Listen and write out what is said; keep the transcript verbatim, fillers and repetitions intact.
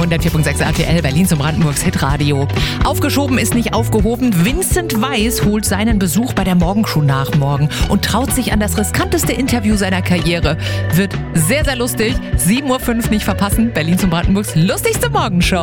hundertvier Komma sechs R T L, Berlin zum Brandenburgs Hitradio. Aufgeschoben ist nicht aufgehoben. Vincent Weiss holt seinen Besuch bei der Morgenshow nach morgen und traut sich an das riskanteste Interview seiner Karriere. Wird sehr, sehr lustig. sieben Uhr fünf nicht verpassen. Berlin zum Brandenburgs lustigste Morgenshow.